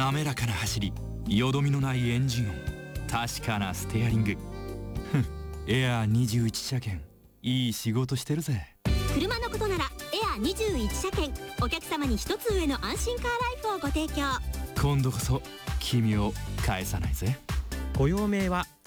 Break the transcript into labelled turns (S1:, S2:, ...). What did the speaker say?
S1: 滑らかな走り、よどみのないエンジン音、確かなステアリング。エアー21車検、いい仕事してるぜ。
S2: 車のことならエアー21車検、お客様に一つ上の安心カーライフをご提供。
S1: 今度こそ君を返さないぜ。
S3: ご用命は